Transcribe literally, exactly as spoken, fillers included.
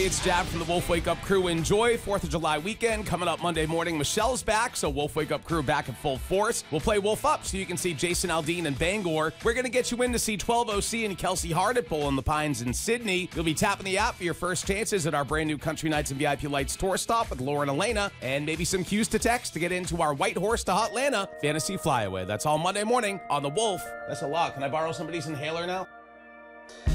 it's Jab from the Wolf Wake Up Crew. Enjoy fourth of July weekend. Coming up Monday morning, Michelle's back, so Wolf Wake Up Crew back in full force. We'll play Wolf Up so you can see Jason Aldean and Bangor. We're going to get you in to see twelve O C and Kelsey Hart at Bowl in the Pines in Sydney. You'll be tapping the app for your first chances at our brand new Country Nights and V I P Lights tour stop with Laura and Elena, and maybe some cues to text to get into our White Horse to Hotlanta Fantasy Flyaway. That's all Monday morning on the Wolf. That's a lot. Can I borrow somebody's inhaler now?